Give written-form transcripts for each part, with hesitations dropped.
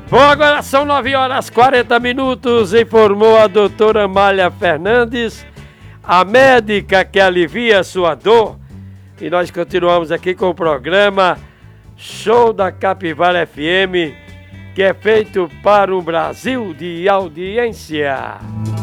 Bom, agora são 9 horas 40 minutos, informou a doutora Amália Fernandes, a médica que alivia a sua dor. E nós continuamos aqui com o programa Show da Capivara FM, que é feito para o Brasil de audiência.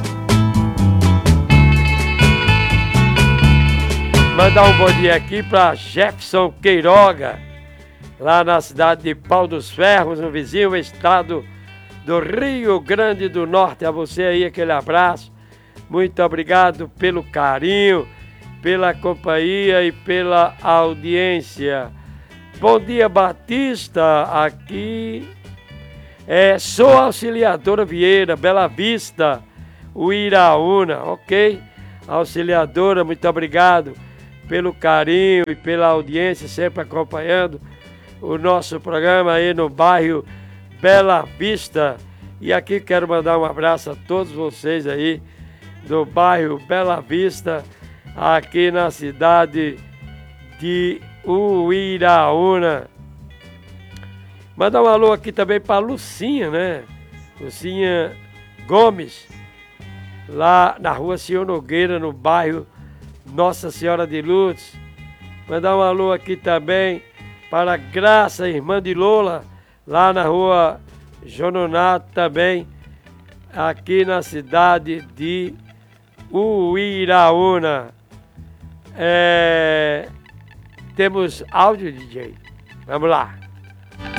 Mandar um bom dia aqui para Jefferson Queiroga, lá na cidade de Pau dos Ferros, no vizinho estado do Rio Grande do Norte. A você aí, aquele abraço. Muito obrigado pelo carinho, pela companhia e pela audiência. Bom dia, Batista. Aqui sou Auxiliadora Vieira, Bela Vista, Uiraúna. Ok? Auxiliadora, muito obrigado pelo carinho e pela audiência, sempre acompanhando o nosso programa aí no bairro Bela Vista. E aqui quero mandar um abraço a todos vocês aí do bairro Bela Vista, aqui na cidade de Uiraúna. Mandar um alô aqui também para Lucinha, né? Lucinha Gomes, lá na rua Senhor Nogueira, no bairro Nossa Senhora de Lourdes. Mandar um alô aqui também para Graça, irmã de Lola, lá na rua Jononato também, aqui na cidade de Uiraúna. Temos áudio, DJ? Vamos lá.